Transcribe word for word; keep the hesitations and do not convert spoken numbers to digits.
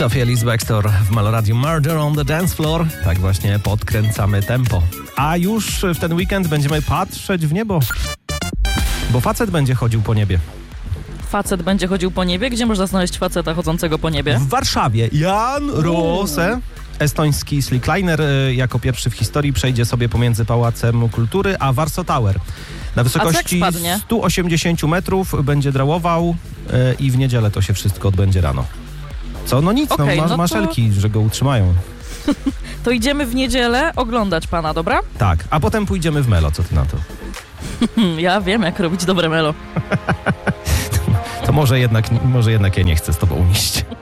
Sophia Ellis Bextor w Meloradium Murder on the Dance Floor. Tak właśnie podkręcamy tempo. A już w ten weekend będziemy patrzeć w niebo, bo facet będzie chodził po niebie. Facet będzie chodził po niebie? Gdzie można znaleźć faceta chodzącego po niebie? W Warszawie. Jan Rose, estoński slickliner, jako pierwszy w historii przejdzie sobie pomiędzy Pałacem Kultury a Warsaw Tower. Na wysokości sto osiemdziesiąt metrów będzie drałował yy, i w niedzielę to się wszystko odbędzie rano. Co? No nic, okay, no, ma, no maszelki, to... że go utrzymają. To idziemy w niedzielę oglądać pana, dobra? Tak, a potem pójdziemy w melo, co ty na to? Ja wiem, jak robić dobre melo. To może jednak, może jednak ja nie chcę z tobą iść.